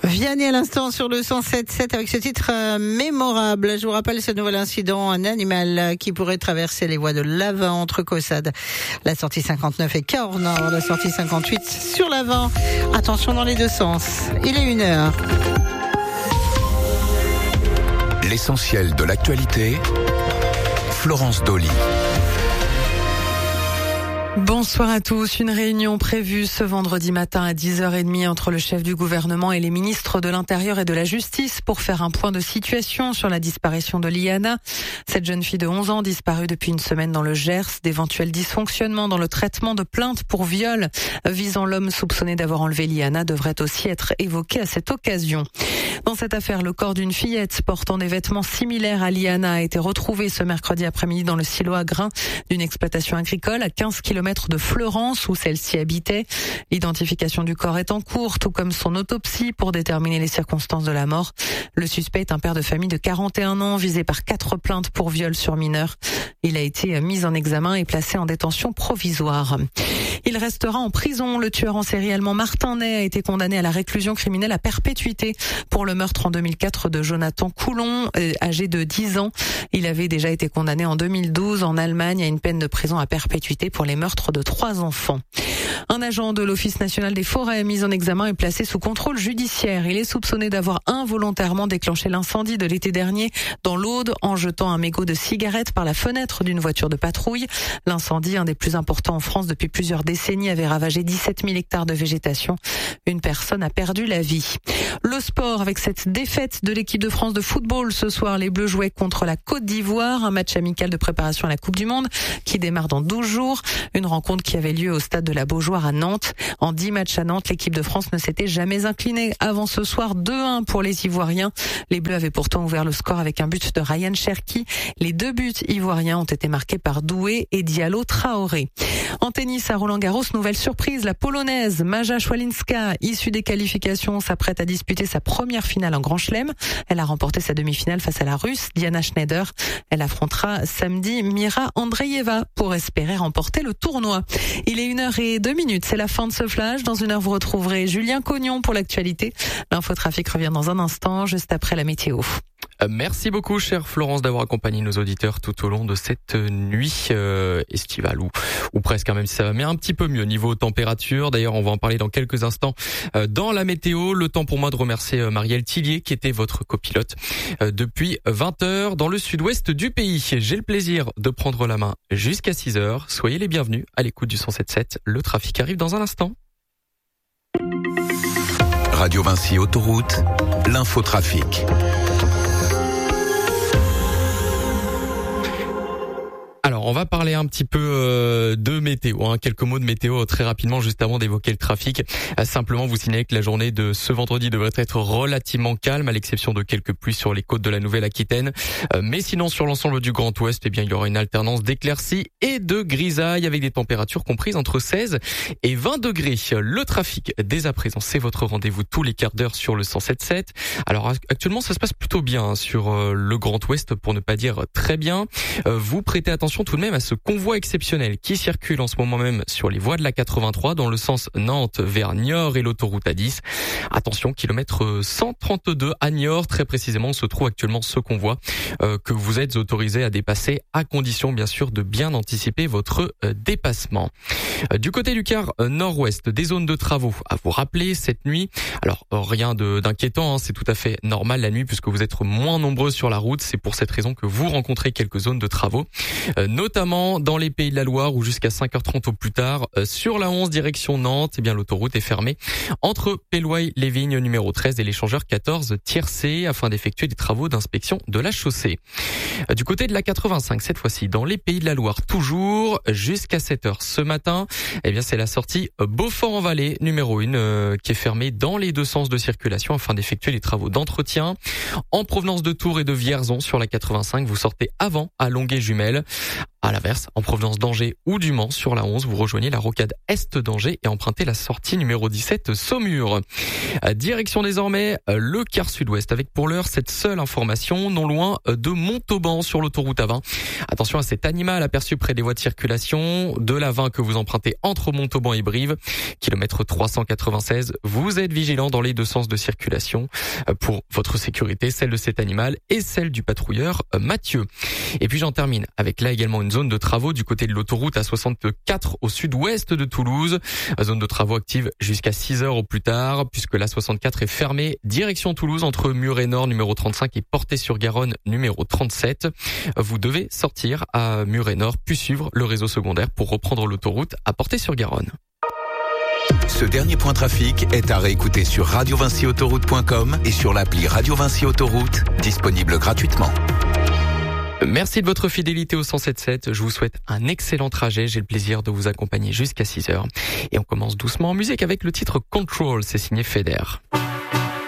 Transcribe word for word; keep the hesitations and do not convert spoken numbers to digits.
Vianney à l'instant sur le cent sept sept avec ce titre euh, mémorable. Je vous rappelle ce nouvel incident, un animal qui pourrait traverser les voies de l'Avent entre Caussade, la sortie cinquante-neuf et Cahors Nord, la sortie cinquante-huit sur l'Avent. Attention dans les deux sens. Il est une heure. L'essentiel de l'actualité, Florence Dolly. Bonsoir à tous. Une réunion prévue ce vendredi matin à dix heures trente entre le chef du gouvernement et les ministres de l'Intérieur et de la Justice pour faire un point de situation sur la disparition de Liana. Cette jeune fille de onze ans disparue depuis une semaine dans le Gers, d'éventuels dysfonctionnements dans le traitement de plaintes pour viol visant l'homme soupçonné d'avoir enlevé Liana devraient aussi être évoqués à cette occasion. Dans cette affaire, le corps d'une fillette portant des vêtements similaires à Liana a été retrouvé ce mercredi après-midi dans le silo à grains d'une exploitation agricole à quinze kilomètres de Fleurance où celle-ci habitait. L'identification du corps est en cours, tout comme son autopsie pour déterminer les circonstances de la mort. Le suspect est un père de famille de quarante et un ans visé par quatre plaintes pour viol sur mineur. Il a été mis en examen et placé en détention provisoire. Il restera en prison. Le tueur en série allemand Martin Ney a été condamné à la réclusion criminelle à perpétuité pour le meurtre en deux mille quatre de Jonathan Coulon, âgé de dix ans. Il avait déjà été condamné en deux mille douze en Allemagne à une peine de prison à perpétuité pour les meurtres de trois enfants. Un agent de l'Office national des forêts mis en examen est placé sous contrôle judiciaire. Il est soupçonné d'avoir involontairement déclenché l'incendie de l'été dernier dans l'Aude en jetant un mégot de cigarette par la fenêtre d'une voiture de patrouille. L'incendie, un des plus importants en France depuis plusieurs décennies, avait ravagé dix-sept mille hectares de végétation. Une personne a perdu la vie. Le sport avec cette défaite de l'équipe de France de football. Ce soir, les Bleus jouaient contre la Côte d'Ivoire, un match amical de préparation à la Coupe du Monde qui démarre dans douze jours. Une rencontre qui avait lieu au stade de la Beaujoire à Nantes. En dix matchs à Nantes, l'équipe de France ne s'était jamais inclinée. Avant ce soir, deux un pour les Ivoiriens. Les Bleus avaient pourtant ouvert le score avec un but de Ryan Cherki. Les deux buts ivoiriens ont été marqués par Doué et Diallo Traoré. En tennis à Roland-Garros, nouvelle surprise, la Polonaise Maja Swialinska, issue des qualifications, s'apprête à disputer sa première finale en Grand Chelem. Elle a remporté sa demi-finale face à la Russe Diana Schneider. Elle affrontera samedi Mira Andreeva pour espérer remporter le tournoi. Il est une heure et deux minutes, c'est la fin de ce flash. Dans une heure, vous retrouverez Julien Cognon pour l'actualité. L'infotrafic revient dans un instant, juste après la météo. Merci beaucoup, chère Florence, d'avoir accompagné nos auditeurs tout au long de cette nuit euh, estivale, ou, ou presque, hein, même si ça va mais un petit peu mieux niveau température. D'ailleurs, on va en parler dans quelques instants euh, dans la météo. Le temps pour moi de remercier euh, Marielle Tillier, qui était votre copilote euh, depuis vingt heures dans le sud-ouest du pays. J'ai le plaisir de prendre la main jusqu'à six heures. Soyez les bienvenus à l'écoute du cent sept sept. Le trafic arrive dans un instant. Radio Vinci Autoroute, l'infotrafic. Alors, on va parler un petit peu euh, de météo, hein, quelques mots de météo très rapidement juste avant d'évoquer le trafic. Euh, simplement vous signaler que la journée de ce vendredi devrait être relativement calme, à l'exception de quelques pluies sur les côtes de la Nouvelle-Aquitaine. Euh, mais sinon, sur l'ensemble du Grand Ouest, eh bien, il y aura une alternance d'éclaircies et de grisailles avec des températures comprises entre seize et vingt degrés. Le trafic, dès à présent, c'est votre rendez-vous tous les quarts d'heure sur le cent sept sept. Alors, actuellement, ça se passe plutôt bien hein, sur euh, le Grand Ouest, pour ne pas dire très bien. Euh, vous prêtez attention tout de même à ce convoi exceptionnel qui circule en ce moment même sur les voies de la quatre-vingt-trois dans le sens Nantes vers Niort et l'autoroute A dix. Attention, kilomètre cent trente-deux à Niort, très précisément, se trouve actuellement ce convoi euh, que vous êtes autorisé à dépasser, à condition bien sûr de bien anticiper votre euh, dépassement. Euh, du côté du quart euh, nord-ouest, des zones de travaux à vous rappeler cette nuit. Alors euh, rien de, d'inquiétant, hein, c'est tout à fait normal la nuit puisque vous êtes moins nombreux sur la route. C'est pour cette raison que vous rencontrez quelques zones de travaux. Euh, notamment dans les Pays de la Loire où jusqu'à cinq heures trente au plus tard, euh, sur la onze direction Nantes, eh bien l'autoroute est fermée entre Péloy-les-Vignes numéro treize et l'échangeur quatorze Tiercé afin d'effectuer des travaux d'inspection de la chaussée. Euh, du côté de la quatre-vingt-cinq, cette fois-ci dans les Pays de la Loire, toujours jusqu'à sept heures ce matin, eh bien c'est la sortie Beaufort-en-Vallée numéro un euh, qui est fermée dans les deux sens de circulation afin d'effectuer les travaux d'entretien. En provenance de Tours et de Vierzon sur la quatre-vingt-cinq, vous sortez avant à Longuet-Jumelles. À l'inverse, en provenance d'Angers ou du Mans sur la onze, vous rejoignez la rocade Est d'Angers et empruntez la sortie numéro dix-sept Saumur. Direction désormais le quart sud-ouest avec pour l'heure cette seule information non loin de Montauban sur l'autoroute A vingt. Attention à cet animal aperçu près des voies de circulation de l'A vingt que vous empruntez entre Montauban et Brive, kilomètre trois cent quatre-vingt-seize. Vous êtes vigilant dans les deux sens de circulation pour votre sécurité, celle de cet animal et celle du patrouilleur Mathieu. Et puis j'en termine avec là également une zone de travaux du côté de l'autoroute A soixante-quatre au sud-ouest de Toulouse. Zone de travaux active jusqu'à six heures au plus tard puisque l'A soixante-quatre est fermée direction Toulouse entre Muret-Nord numéro trente-cinq et Portet-sur-Garonne numéro trente-sept. Vous devez sortir à Muret-Nord puis suivre le réseau secondaire pour reprendre l'autoroute à Portet-sur-Garonne. Ce dernier point trafic est à réécouter sur radio vinci autoroute point com et sur l'appli Radio Vinci Autoroute, disponible gratuitement. Merci de votre fidélité au cent sept sept. Je vous souhaite un excellent trajet. J'ai le plaisir de vous accompagner jusqu'à six heures. Et on commence doucement en musique avec le titre Control. C'est signé Feder.